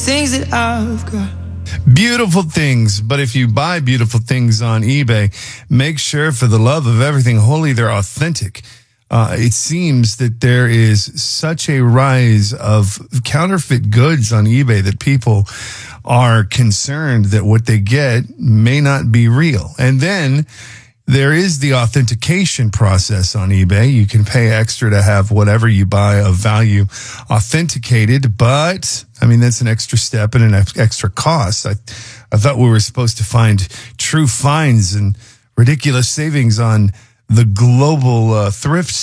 things that I've got. Beautiful things, but if you buy beautiful things on eBay, make sure for the love of everything holy, they're authentic. It seems that there is such a rise of counterfeit goods on eBay that people are concerned that what they get may not be real. And then there is the authentication process on eBay. You can pay extra to have whatever you buy of value authenticated, but I mean, that's an extra step and an extra cost. I thought we were supposed to find true finds and ridiculous savings on the global thrift